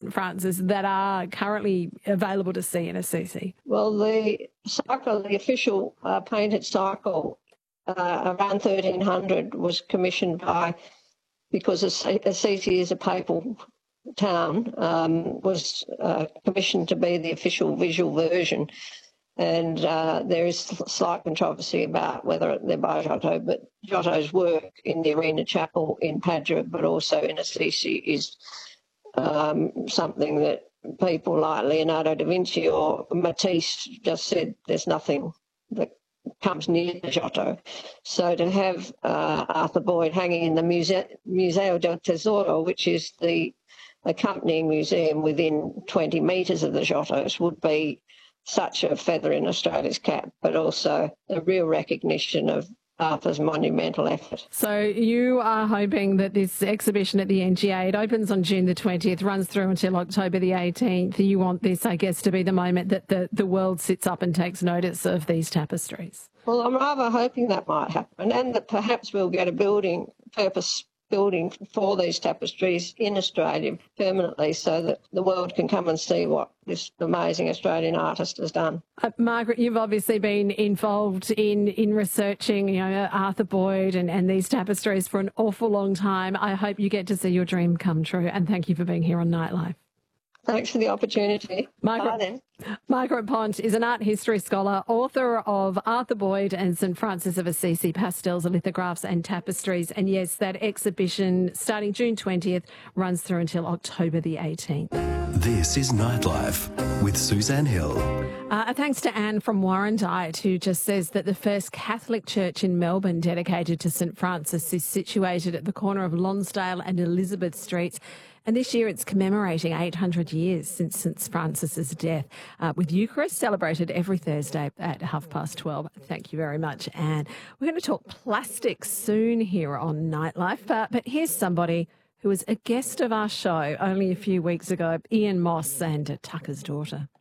St Francis that are currently available to see in Assisi? Well, the official painted cycle around 1300 was commissioned because Assisi is a papal town, was commissioned to be the official visual version. And there is slight controversy about whether they're by Giotto, but Giotto's work in the Arena Chapel in Padua, but also in Assisi, is something that people like Leonardo da Vinci or Matisse just said there's nothing that comes near Giotto. So to have Arthur Boyd hanging in the Museo del Tesoro, which is the accompanying museum within 20 metres of the Giottos, would be such a feather in Australia's cap, but also a real recognition of Arthur's monumental effort. So you are hoping that this exhibition at the NGA, it opens on June the 20th, runs through until October the 18th. You want this, I guess, to be the moment that the world sits up and takes notice of these tapestries. Well, I'm rather hoping that might happen, and that perhaps we'll get a purpose building for these tapestries in Australia permanently, so that the world can come and see what this amazing Australian artist has done. Margaret, you've obviously been involved in researching, Arthur Boyd and these tapestries for an awful long time. I hope you get to see your dream come true, and thank you for being here on Nightlife. Thanks for the opportunity. Bye then. Margaret Pont is an art history scholar, author of Arthur Boyd and St Francis of Assisi, Pastels, Lithographs and Tapestries. And yes, that exhibition starting June 20th runs through until October the 18th. This is Nightlife with Suzanne Hill. Thanks to Anne from Warrandyte, who just says that the first Catholic church in Melbourne dedicated to St Francis is situated at the corner of Lonsdale and Elizabeth Streets. And this year it's commemorating 800 years since St Francis's death, with Eucharist celebrated every Thursday at 12:30. Thank you very much, Anne. We're going to talk plastics soon here on Nightlife, but here's somebody who was a guest of our show only a few weeks ago, Ian Moss and Tucker's daughter.